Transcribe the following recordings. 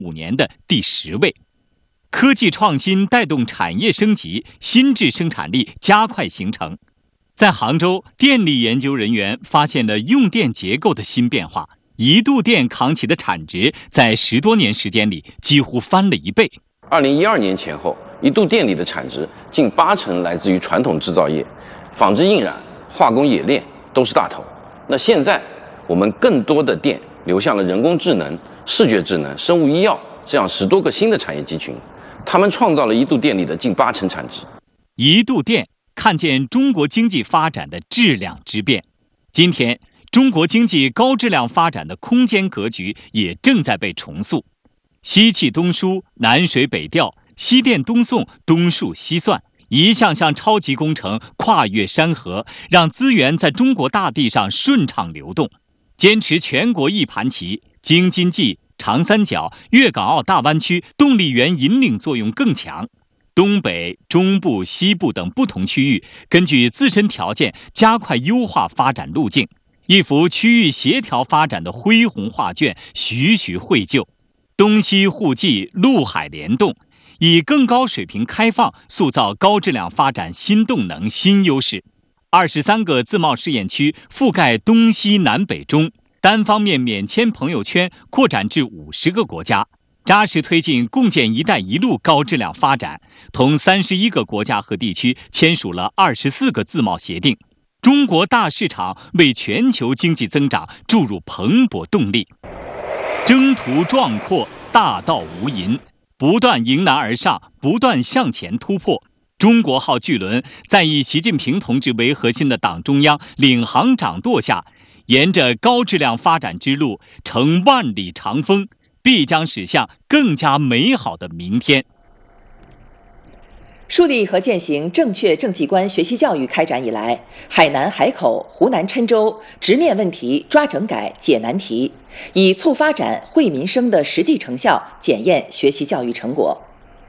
5年的第10位。科技创新带动产业升级，新质生产力加快形成。在杭州，电力研究人员发现了用电结构的新变化，一度电扛起的产值在10多年时间里几乎翻了1倍。 2012年前后，一度电里的产值近80%来自于传统制造业，纺织印染、化工冶炼都是大头。那现在我们更多的电流向了人工智能、视觉智能、生物医药这样10多个新的产业集群，他们创造了一度电里的近80%产值。 一度电看见中国经济发展的质量之变。今天，中国经济高质量发展的空间格局也正在被重塑。西气东输，南水北调，西电东送，东数西算，一项项超级工程跨越山河，让资源在中国大地上顺畅流动。坚持全国一盘棋，京津冀、长三角、粤港澳大湾区动力源引领作用更强。东北、中部、西部等不同区域根据自身条件加快优化发展路径，一幅区域协调发展的恢宏画卷徐徐绘就。东西互济，陆海联动，以更高水平开放塑造高质量发展新动能、新优势。23个自贸试验区覆盖东西南北中，单方面免签朋友圈扩展至50个国家，扎实推进共建“一带一路”高质量发展，同31个国家和地区签署了24个自贸协定。中国大市场为全球经济增长注入蓬勃动力。征途壮阔，大道无垠，不断迎难而上，不断向前突破。中国号巨轮在以习近平同志为核心的党中央领航掌舵下，沿着高质量发展之路乘万里长风，必将驶向更加美好的明天。 树立和践行正确政绩观学习教育开展以来，海南海口、湖南郴州直面问题、抓整改、解难题，以促发展、惠民生的实际成效检验学习教育成果。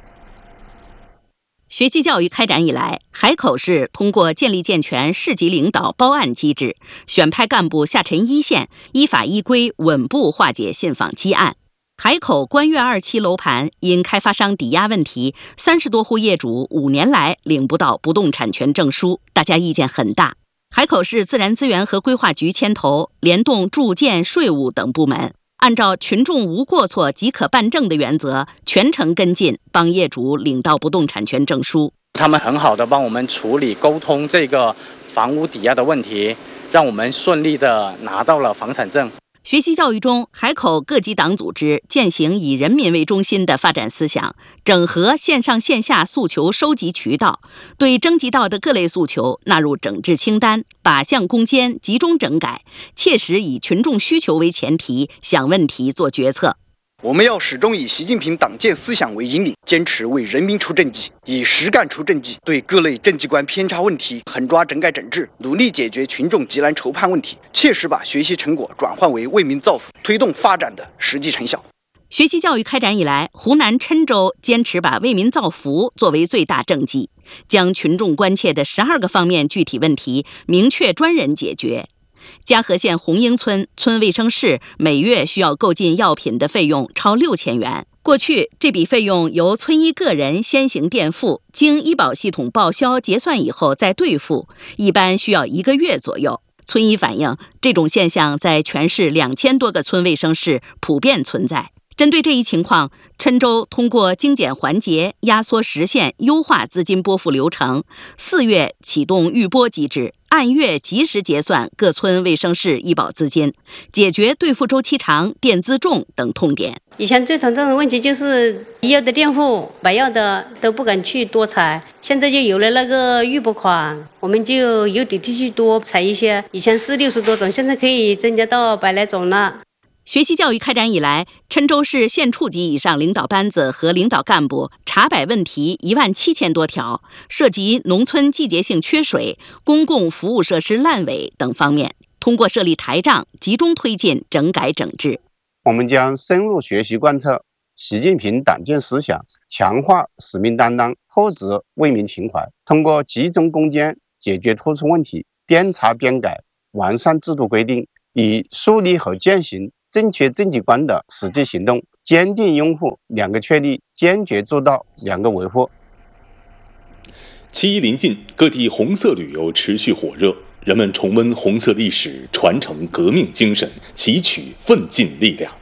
学习教育开展以来，海口市通过建立健全市级领导包案机制，选派干部下沉一线，依法依规稳步化解信访积案。海口观悦2期楼盘因开发商抵押问题，30多户业主5年来领不到不动产权证书，大家意见很大。海口市自然资源和规划局牵头，联动住建、税务等部门，按照群众无过错即可办证的原则，全程跟进，帮业主领到不动产权证书。 他们很好的帮我们处理沟通这个房屋抵押的问题，让我们顺利的拿到了房产证。 学习教育中，海口各级党组织践行以人民为中心的发展思想，整合线上线下诉求收集渠道，对征集到的各类诉求纳入整治清单，靶向攻坚，集中整改，切实以群众需求为前提，想问题做决策。 我们要始终以习近平党建思想为引领，坚持为人民出政绩，以实干出政绩，对各类政绩观偏差问题狠抓整改整治，努力解决群众急难愁盼问题，切实把学习成果转换为为民造福、推动发展的实际成效。 学习教育开展以来，湖南郴州坚持把为民造福作为最大政绩，将群众关切的12个方面具体问题明确专人解决。嘉禾县红英村村卫生室每月需要购进药品的费用超6000元。过去这笔费用由村医个人先行垫付，经医保系统报销结算以后再兑付，一般需要1个月左右。村医反映，这种现象在全市2000多个村卫生室普遍存在。针对这一情况，郴州通过精简环节、压缩时限、优化资金拨付流程，4月启动预拨机制，按月及时结算各村卫生室医保资金，解决兑付周期长、垫资重等痛点。 以前最常见的问题就是医药的垫付，买药的都不敢去多采，现在就有了那个预拨款，我们就有底气去多采一些。以前是60多种，现在可以增加到100来种了。 学习教育开展以来，郴州市县处级以上领导班子和领导干部查摆问题17000多条，涉及农村季节性缺水、公共服务设施烂尾等方面，通过设立台账，集中推进整改整治。 我们将深入学习贯彻习近平党建思想，强化使命担当，厚植为民情怀，通过集中攻坚解决突出问题，边查边改，完善制度规定，以树立和践行正确政绩观的实际行动，坚定拥护两个确立，坚决做到两个维护。 七一临近，各地红色旅游持续火热，人们重温红色历史，传承革命精神，汲取奋进力量。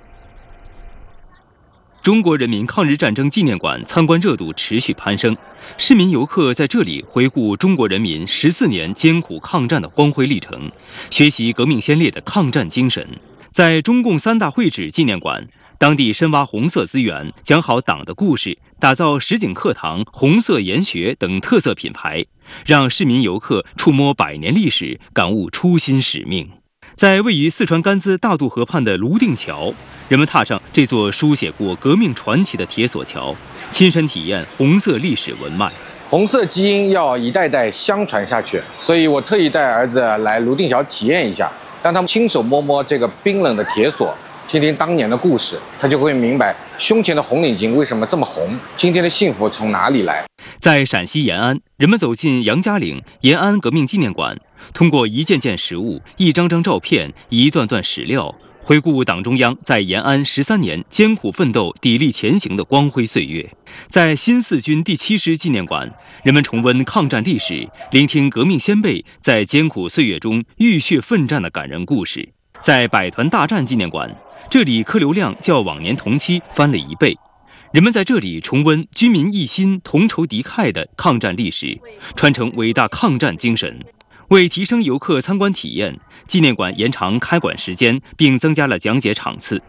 中国人民抗日战争纪念馆参观热度持续攀升，市民游客在这里回顾中国人民14年艰苦抗战的光辉历程，学习革命先烈的抗战精神。在中共3大会址纪念馆，当地深挖红色资源，讲好党的故事，打造实景课堂、红色研学等特色品牌，让市民游客触摸100年历史，感悟初心使命。在位于四川甘孜大渡河畔的泸定桥，人们踏上这座书写过革命传奇的铁索桥，亲身体验红色历史文脉。 红色基因要一代代相传下去，所以我特意带儿子来泸定桥体验一下，让他们亲手摸摸这个冰冷的铁索，听听当年的故事，他就会明白胸前的红领巾为什么这么红，今天的幸福从哪里来。 在陕西延安，人们走进杨家岭延安革命纪念馆，通过一件件实物、一张张照片、一段段史料，回顾党中央在延安13年艰苦奋斗、砥砺前行的光辉岁月。在新四军第7师纪念馆，人们重温抗战历史，聆听革命先辈在艰苦岁月中浴血奋战的感人故事。在百团大战纪念馆，这里客流量较往年同期翻了1倍。人们在这里重温军民一心、同仇敌忾的抗战历史，传承伟大抗战精神。为提升游客参观体验，纪念馆延长开馆时间，并增加了讲解场次。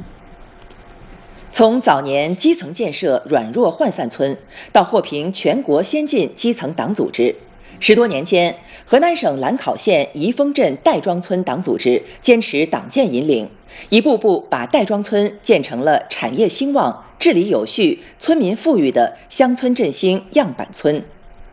从早年基层建设软弱涣散村，到获评全国先进基层党组织，10多年间，河南省兰考县宜丰镇戴庄村党组织坚持党建引领，一步步把戴庄村建成了产业兴旺、治理有序、村民富裕的乡村振兴样板村。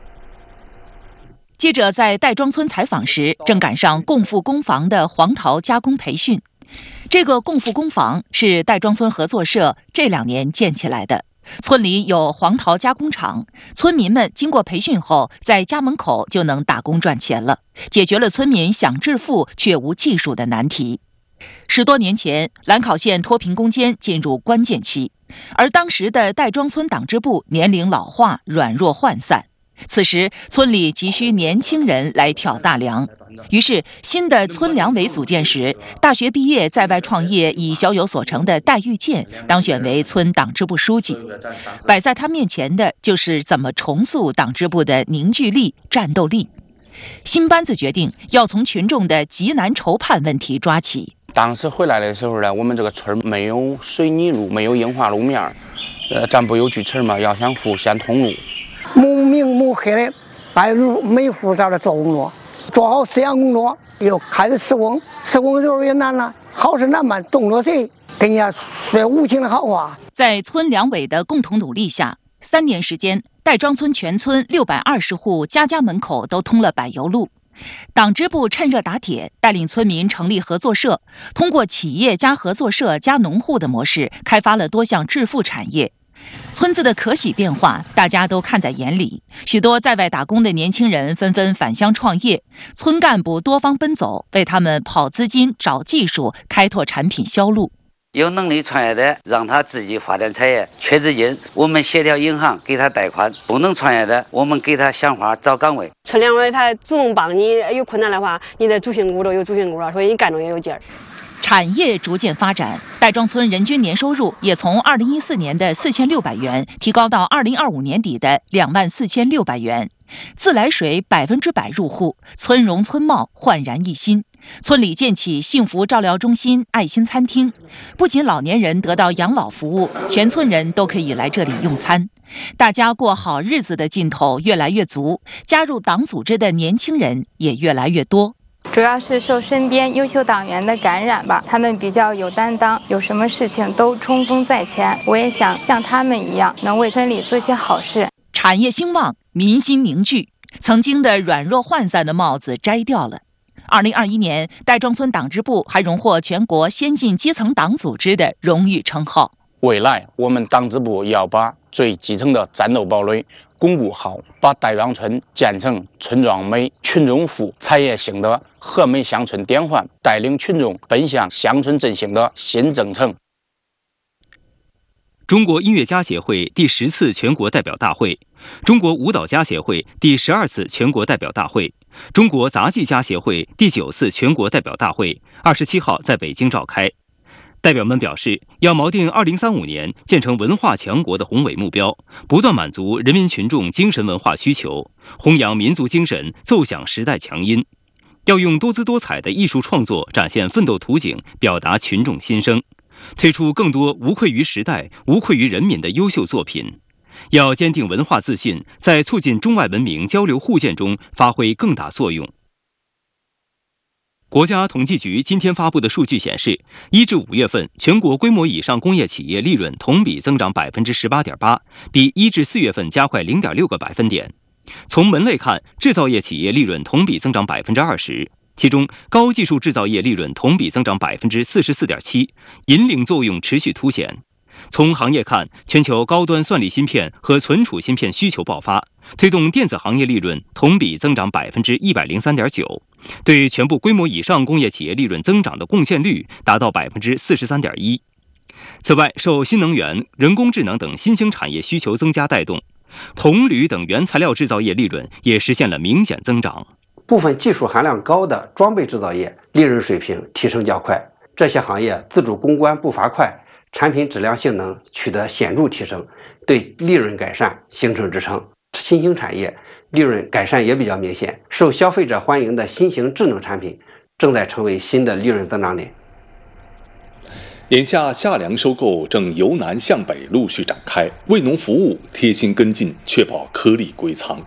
记者在戴庄村采访时，正赶上共富工房的黄桃加工培训。这个共富工房是戴庄村合作社这2年建起来的。村里有黄桃加工厂，村民们经过培训后，在家门口就能打工赚钱了，解决了村民想致富却无技术的难题。10多年前，兰考县脱贫攻坚进入关键期，而当时的戴庄村党支部年龄老化、软弱涣散。此时，村里急需年轻人来挑大梁。于是，新的村两委组建时，大学毕业在外创业已小有所成的戴玉建当选为村党支部书记。摆在他面前的就是怎么重塑党支部的凝聚力、战斗力。新班子决定要从群众的急难愁盼问题抓起。 当时回来的时候呢，我们这个村没有水泥路，没有硬化路面，咱不有句词嘛，要想富先通路。 母明母黑的在每户上的做工作，做好思想工作，又开始施工，施工的时候也难了，好事难办，动着谁跟人家说无情的好话。在村两委的共同努力下，3年时间，戴庄村全村620户家家门口都通了柏油路。党支部趁热打铁，带领村民成立合作社，通过企业加合作社加农户的模式，开发了多项致富产业。村子的可喜变化，大家都看在眼里。许多在外打工的年轻人纷纷返乡创业，村干部多方奔走，为他们跑资金、找技术、开拓产品销路。 有能力创业的，让他自己发展产业，缺资金，我们协调银行给他贷款；不能创业的，我们给他想法找岗位。 村两委他主动帮你，有困难的话，你的主心骨都有主心骨了，所以你干着也有劲儿。产业逐渐发展，戴庄村人均年收入也从2014年的4600元提高到2025年底的24600元。自来水100%入户，村容村貌焕然一新。村里建起幸福照料中心、爱心餐厅，不仅老年人得到养老服务，全村人都可以来这里用餐。大家过好日子的劲头越来越足，加入党组织的年轻人也越来越多。 主要是受身边优秀党员的感染吧，他们比较有担当，有什么事情都冲锋在前。我也想像他们一样，能为村里做些好事。 产业兴旺，民心凝聚，曾经的软弱涣散的帽子摘掉了。2021年，戴庄村党支部还荣获全国先进基层党组织的荣誉称号。 未来，我们党支部要把最基层的战斗堡垒巩固好，把戴庄村建成村庄美、群众富、产业兴的和美乡村典范，带领群众奔向乡村振兴的新征程。 中国音乐家协会第10次全国代表大会、中国舞蹈家协会第12次全国代表大会、中国杂技家协会第9次全国代表大会27号在北京召开。代表们表示，要锚定2035年建成文化强国的宏伟目标，不断满足人民群众精神文化需求，弘扬民族精神，奏响时代强音。要用多姿多彩的艺术创作展现奋斗图景，表达群众心声，推出更多无愧于时代、无愧于人民的优秀作品。要坚定文化自信，在促进中外文明交流互鉴中发挥更大作用。国家统计局今天发布的数据显示，1至5月份全国规模以上工业企业利润同比增长 18.8%， 比1至4月份加快 0.6个百分点。从门类看，制造业企业利润同比增长 20%， 其中高技术制造业利润同比增长 44.7%， 引领作用持续凸显。从行业看，全球高端算力芯片和存储芯片需求爆发，推动电子行业利润同比增长 103.9%， 对全部规模以上工业企业利润增长的贡献率达到 43.1%。 此外，受新能源、人工智能等新兴产业需求增加带动，铜铝等原材料制造业利润也实现了明显增长。 部分技术含量高的装备制造业利润水平提升较快，这些行业自主攻关步伐快，产品质量性能取得显著提升，对利润改善形成支撑。新兴产业利润改善也比较明显，受消费者欢迎的新型智能产品正在成为新的利润增长点。 眼下夏粮收购正由南向北陆续展开，为农服务贴心跟进，确保颗粒归仓。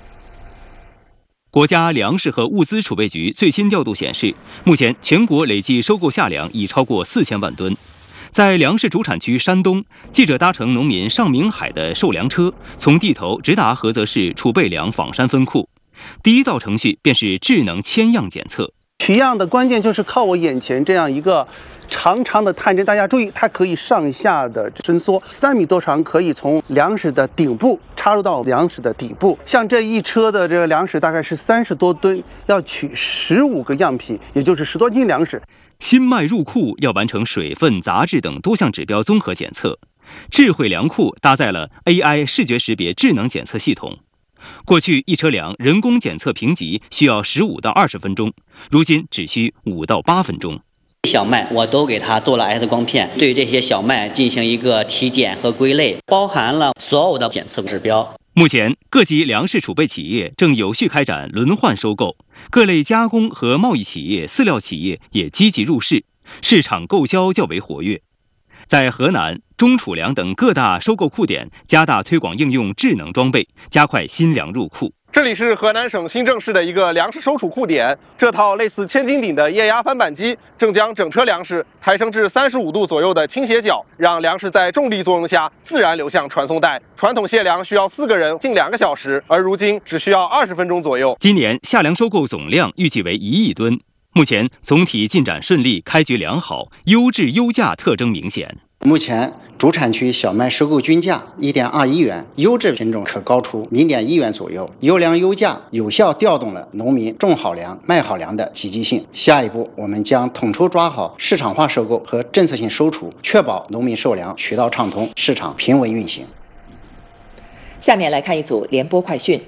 国家粮食和物资储备局最新调度显示，目前全国累计收购夏粮已超过4000万吨。在粮食主产区山东，记者搭乘农民上明海的售粮车，从地头直达菏泽市储备粮仿山分库。第一道程序便是智能签样检测。 取样的关键就是靠我眼前这样一个长长的探针，大家注意，它可以上下的伸缩，3米多长，可以从粮食的顶部插入到粮食的底部。像这一车的这个粮食大概是30多吨，要取15个样品，也就是10多斤粮食。 新麦入库要完成水分、杂质等多项指标综合检测。智慧粮库搭载了 AI 视觉识别智能检测系统。过去一车粮人工检测评级需要15到20分钟，如今只需5到8分钟。 小麦我都给它做了 X 光片，对这些小麦进行一个体检和归类，包含了所有的检测指标。 目前，各级粮食储备企业正有序开展轮换收购，各类加工和贸易企业、饲料企业也积极入市，市场购销较为活跃。在河南、中储粮等各大收购库点加大推广应用智能装备，加快新粮入库。 这里是河南省新郑市的一个粮食收储库点，这套类似千斤顶的液压翻板机正将整车粮食抬升至35度左右的倾斜角，让粮食在重力作用下自然流向传送带。传统卸粮需要4个人近2个小时，而如今只需要20分钟左右。 今年夏粮收购总量预计为1亿吨，目前总体进展顺利，开局良好，优质优价特征明显。 目前主产区小麦收购均价1.21元，优质品种可高出0.1元左右。优粮优价有效调动了农民种好粮、卖好粮的积极性。下一步，我们将统筹抓好市场化收购和政策性收储，确保农民售粮渠道畅通，市场平稳运行。 下面来看一组联播快讯。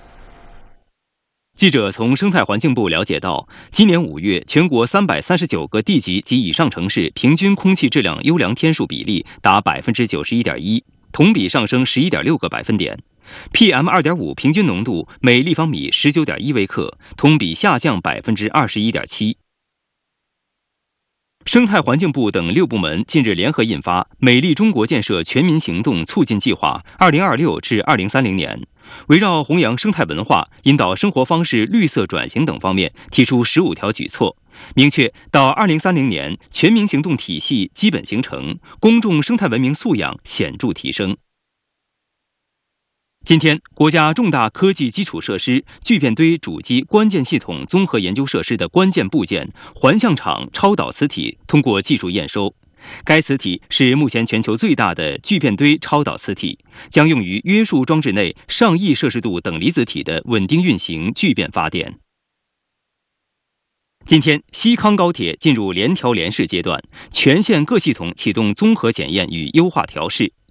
记者从生态环境部了解到，今年5月，全国339个地级及以上城市平均空气质量优良天数比例达 91.1%， 同比上升 11.6个百分点。PM2.5 平均浓度每立方米 19.1 微克，同比下降 21.7%。生态环境部等6部门近日联合印发《美丽中国建设全民行动促进计划 （2026 至2030年）》，围绕弘扬生态文化、引导生活方式绿色转型等方面提出15条举措，明确到2030年全民行动体系基本形成，公众生态文明素养显著提升。今天，国家重大科技基础设施聚变堆主机关键系统综合研究设施的关键部件环象场超导磁体通过技术验收， 该磁体是目前全球最大的聚变堆超导磁体，将用于约束装置内上亿摄氏度等离子体的稳定运行聚变发电。今天，西康高铁进入联调联试阶段，全线各系统启动综合检验与优化调试。